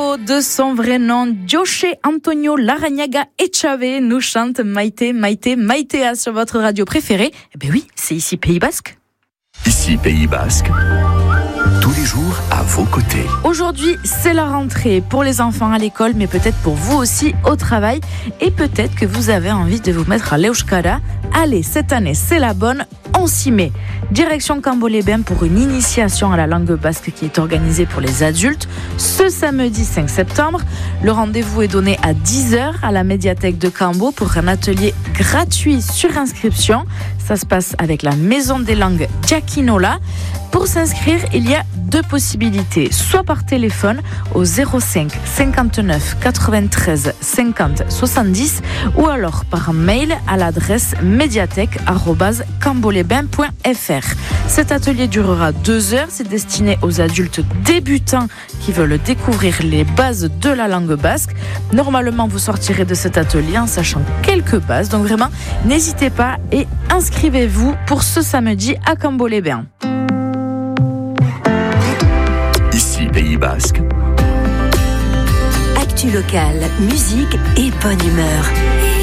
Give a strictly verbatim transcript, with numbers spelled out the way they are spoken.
Cambo, de son vrai nom, José Antonio Larrañaga Echave, nous chante Maite, Maite, Maitea sur votre radio préférée. Eh bien oui, c'est ici Pays Basque. Ici Pays Basque, tous les jours à vos côtés. Aujourd'hui, c'est la rentrée pour les enfants à l'école, mais peut-être pour vous aussi au travail. Et peut-être que vous avez envie de vous mettre à l'Euskara. Allez, cette année, c'est la bonne, on s'y met. Direction Cambo-les-Bains pour une initiation à la langue basque qui est organisée pour les adultes ce samedi cinq septembre. Le rendez-vous est donné à dix heures à la médiathèque de Cambo pour un atelier gratuit sur inscription. Ça se passe avec la Maison des langues Giacchinola. Pour s'inscrire, il y a deux possibilités, soit par téléphone au zéro cinq cinquante-neuf quatre-vingt-treize cinquante soixante-dix ou alors par mail à l'adresse médiathèque arobase cambo-les-bains point f r. Cet atelier durera deux heures, c'est destiné aux adultes débutants qui veulent découvrir les bases de la langue basque. Normalement, vous sortirez de cet atelier en sachant quelques bases, donc vraiment, n'hésitez pas et inscrivez-vous pour ce samedi à Cambo-les-Bains. Ici Pays Basque. Actu local, musique et bonne humeur.